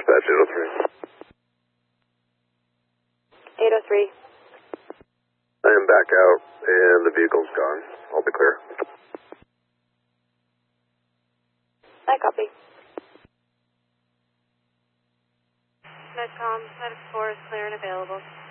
Dispatch 803. 803. I am back out, and the vehicle's gone. I'll be clear. I copy. Medcom, Medic 4 is clear and available.